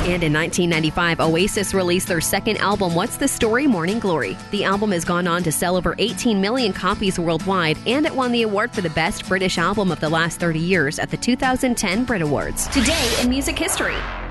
And in 1995, Oasis released their second album, What's the Story? Morning Glory. The album has gone on to sell over 18 million copies worldwide, and it won the award for the Best British Album of the last 30 years at the 2010 Brit Awards. Today in music history.